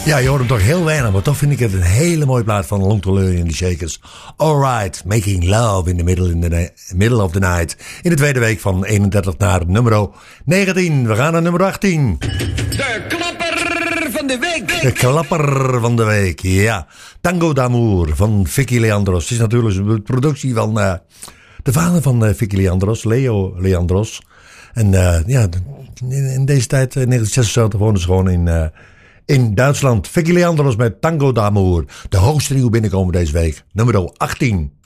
Ja, je hoort hem toch heel weinig, maar toch vind ik het een hele mooie plaat van Long Tolleur en de Shakers. Alright, Making Love in the Middle of the Night. In de tweede week van 31 naar nummer 19. We gaan naar nummer 18. De klapper van de week. De klapper van de week, ja. Tango d'Amour van Vicky Leandros. Het is natuurlijk een productie van de vader van Vicky Leandros, Leo Leandros. En ja, in deze tijd, 1976, woonde ze gewoon in Duitsland. Vicky Leandros met Tango d'Amour. De hoogste nieuw binnenkomen deze week. Nummer 18.